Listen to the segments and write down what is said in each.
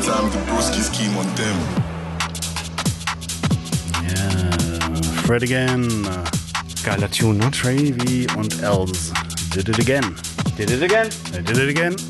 time the broskies came on them. Yeah, Fred again. Geiler Tune, ne? Travy und Els. Did it again. Did it again. They did it again.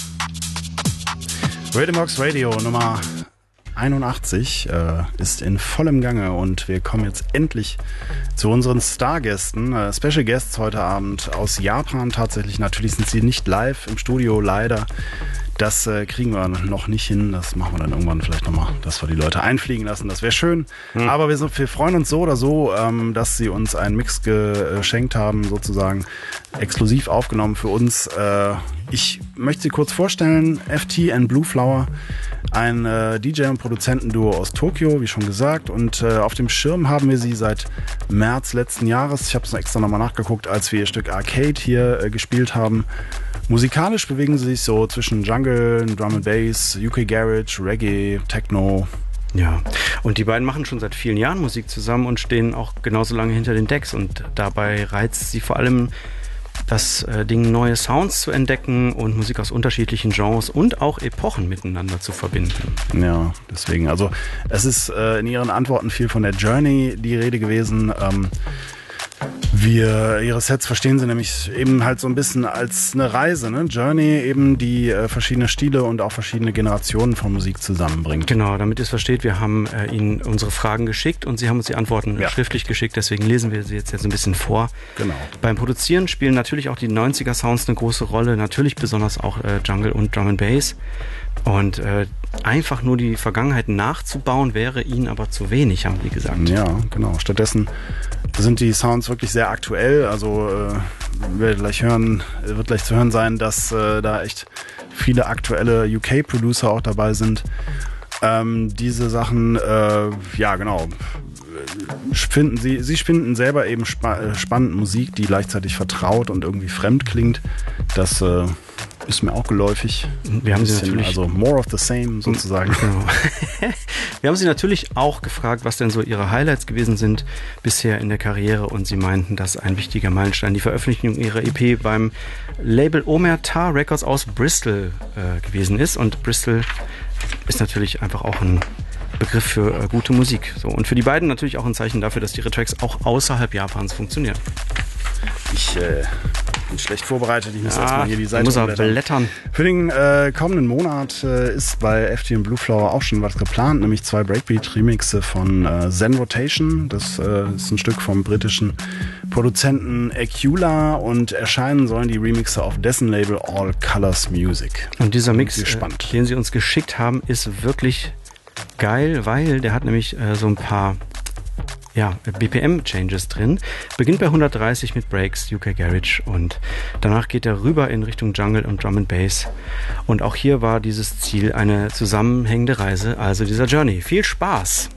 Rhythmbox Radio Nummer 81 ist in vollem Gange und wir kommen jetzt endlich zu unseren Stargästen. Special Guests heute Abend aus Japan tatsächlich. Natürlich sind sie nicht live im Studio, leider. Das kriegen wir noch nicht hin. Das machen wir dann irgendwann vielleicht nochmal, dass wir die Leute einfliegen lassen. Das wäre schön. Aber wir freuen uns so oder so, dass sie uns einen Mix geschenkt haben, sozusagen exklusiv aufgenommen für uns. Ich möchte sie kurz vorstellen. FT and Blue Flower, ein DJ- und Produzentenduo aus Tokio, wie schon gesagt. Und auf dem Schirm haben wir sie seit März letzten Jahres. Ich habe es extra nochmal nachgeguckt, als wir ihr Stück Arcade hier gespielt haben. Musikalisch bewegen sie sich so zwischen Jungle, Drum and Bass, UK Garage, Reggae, Techno. Ja, und die beiden machen schon seit vielen Jahren Musik zusammen und stehen auch genauso lange hinter den Decks. Und dabei reizt sie vor allem das Ding, neue Sounds zu entdecken und Musik aus unterschiedlichen Genres und auch Epochen miteinander zu verbinden. Ja, deswegen. Also es ist in ihren Antworten viel von der Journey die Rede gewesen. Ihre Sets verstehen sie nämlich eben halt so ein bisschen als eine Reise, ne? Journey eben, die verschiedene Stile und auch verschiedene Generationen von Musik zusammenbringt. Genau, damit ihr es versteht, wir haben Ihnen unsere Fragen geschickt und Sie haben uns die Antworten schriftlich geschickt, deswegen lesen wir sie jetzt ein bisschen vor. Genau. Beim Produzieren spielen natürlich auch die 90er Sounds eine große Rolle, natürlich besonders auch Jungle und Drum and Bass. Und einfach nur die Vergangenheit nachzubauen, wäre ihnen aber zu wenig, haben die gesagt. Ja, genau. Stattdessen sind die Sounds wirklich sehr aktuell. Also wird gleich zu hören sein, dass da echt viele aktuelle UK-Producer auch dabei sind. Diese Sachen, ja genau, sie finden selber eben spannend Musik, die gleichzeitig vertraut und irgendwie fremd klingt. Das ist mir auch geläufig. Wir haben sie natürlich, also more of the same sozusagen. Genau. Wir haben sie natürlich auch gefragt, was denn so ihre Highlights gewesen sind bisher in der Karriere, und sie meinten, dass ein wichtiger Meilenstein die Veröffentlichung ihrer EP beim Label Omerta Records aus Bristol gewesen ist, und Bristol ist natürlich einfach auch ein Begriff für gute Musik. So, und für die beiden natürlich auch ein Zeichen dafür, dass ihre Tracks auch außerhalb Japans funktionieren. Ich bin schlecht vorbereitet. Ich muss erstmal hier die Seite muss blättern. Für den kommenden Monat ist bei FT und Blue Flower auch schon was geplant, nämlich 2 Breakbeat-Remixe von Zen Rotation. Das ist ein Stück vom britischen Produzenten Acula, und erscheinen sollen die Remixe auf dessen Label All Colors Music. Und dieser Mix, den sie uns geschickt haben, ist wirklich geil, weil der hat nämlich so ein paar BPM-Changes drin. Beginnt bei 130 mit Breaks, UK Garage, und danach geht er rüber in Richtung Jungle und Drum and Bass. Und auch hier war dieses Ziel eine zusammenhängende Reise, also dieser Journey. Viel Spaß!